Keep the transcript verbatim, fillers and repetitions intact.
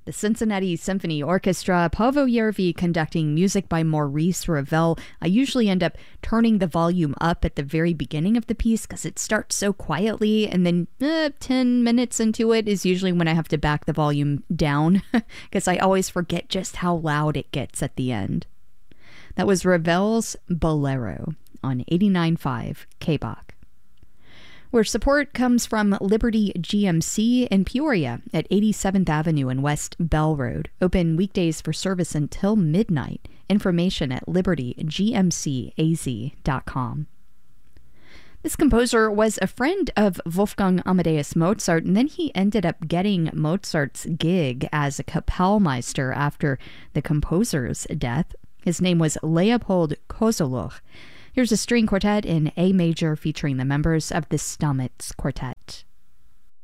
The Cincinnati Symphony Orchestra, Paavo Järvi conducting music by Maurice Ravel. I usually end up turning the volume up at the very beginning of the piece because it starts so quietly, and then uh, ten minutes into it is usually when I have to back the volume down because I always forget just how loud it gets at the end. That was Ravel's Bolero on eighty-nine point five K B O C. Where support comes from Liberty G M C in Peoria at eighty-seventh Avenue and West Bell Road. Open weekdays for service until midnight. Information at liberty g m c a z dot com. This composer was a friend of Wolfgang Amadeus Mozart, and then he ended up getting Mozart's gig as a Kapellmeister after the composer's death. His name was Leopold Kozeluch. Here's a string quartet in A major featuring the members of the Stamitz Quartet.